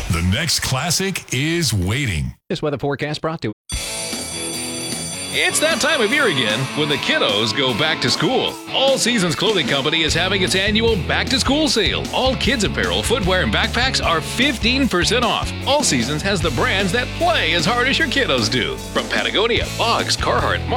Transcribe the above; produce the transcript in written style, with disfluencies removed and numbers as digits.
The next classic is waiting. This weather forecast brought to It's that time of year again when the kiddos go back to school. All Seasons Clothing Company is having its annual back to school sale. All kids apparel, footwear, and backpacks are 15% off. All Seasons has the brands that play as hard as your kiddos do. From Patagonia, Boggs, Carhartt,